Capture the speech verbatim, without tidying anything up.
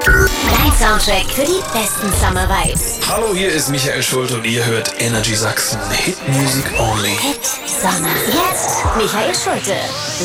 Dein Soundtrack für die besten Summer Vibes. Hallo, hier ist Michael Schulte und ihr hört Energy Sachsen. Hit Music Only. Hit Summer. Jetzt Michael Schulte.